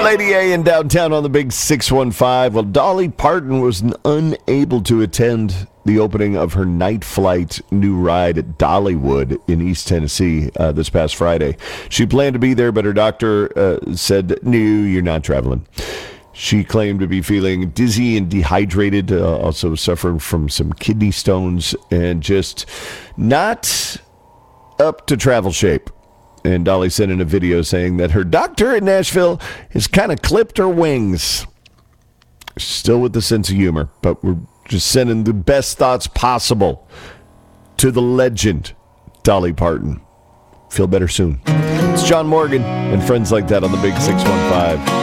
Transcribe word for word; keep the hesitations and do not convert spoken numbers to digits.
Lady A in downtown on the big six one five. Well, Dolly Parton was unable to attend the opening of her night flight new ride at Dollywood in East Tennessee uh, this past Friday. She planned to be there, but her doctor uh, said, no, you're not traveling. She claimed to be feeling dizzy and dehydrated, uh, also suffering from some kidney stones, and just not up to travel shape. And Dolly sent in a video saying that her doctor in Nashville has kind of clipped her wings. Still with the sense of humor, but we're just sending the best thoughts possible to the legend, Dolly Parton. Feel better soon. It's John Morgan and friends like that on the big six one five.